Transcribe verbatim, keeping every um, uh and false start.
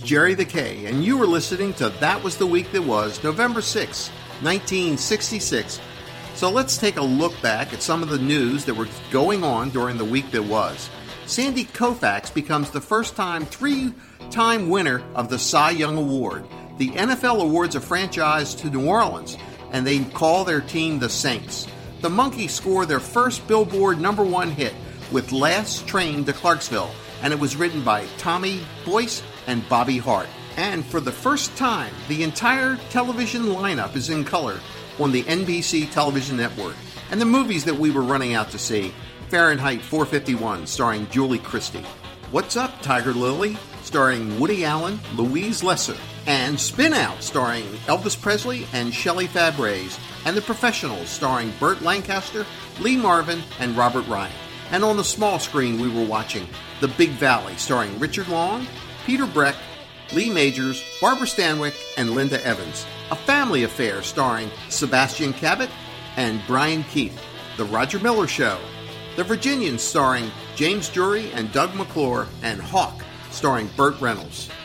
Jerry the K, and you were listening to That Was the Week That Was, November sixth, nineteen sixty-six. So let's take a look back at some of the news that were going on during the week that was. Sandy Koufax becomes the first-time three-time winner of the Cy Young Award. The N F L awards a franchise to New Orleans, and they call their team the Saints. The Monkees score their first Billboard number one hit with Last Train to Clarksville, and it was written by Tommy Boyce and Bobby Hart. And for the first time, the entire television lineup is in color on the N B C television network. And the movies that we were running out to see: Fahrenheit four fifty-one, starring Julie Christie; What's Up, Tiger Lily, starring Woody Allen, Louise Lesser; and Spin Out, starring Elvis Presley and Shelley Fabares; and The Professionals, starring Burt Lancaster, Lee Marvin, and Robert Ryan. And on the small screen, we were watching The Big Valley, starring Richard Long, Peter Breck, Lee Majors, Barbara Stanwyck, and Linda Evans. A Family Affair, starring Sebastian Cabot and Brian Keith. The Roger Miller Show. The Virginians, starring James Jury and Doug McClure; and Hawk, starring Burt Reynolds.